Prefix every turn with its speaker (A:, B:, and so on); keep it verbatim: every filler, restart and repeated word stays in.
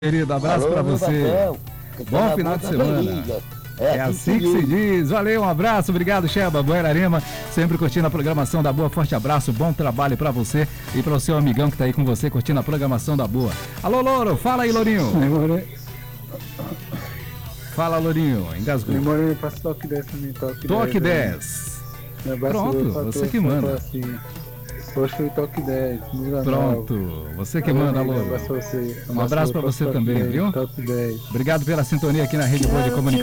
A: Querido, abraço para você. Bom final de semana. É assim que se diz. Valeu, um abraço, obrigado, Sheba, Buerarema, sempre curtindo a programação da Boa. Forte abraço, bom trabalho para você e para o seu amigão que tá aí com você curtindo a programação da Boa. Alô, Louro, fala aí, Lourinho. Fala, Lourinho, engasgou.
B: Demorei para toque dez também, toque,
A: toque dez. Pronto, você que manda.
B: Hoje foi toque dez.
A: Pronto, você que manda, Louro. Um abraço para você também, viu? Obrigado pela sintonia aqui na Rede Boa de Comunicação.